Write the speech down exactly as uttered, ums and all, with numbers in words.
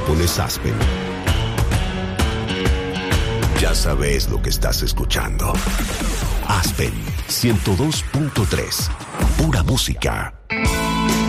pones Aspen, ya sabes lo que estás escuchando. Aspen ciento dos punto tres. Pura música.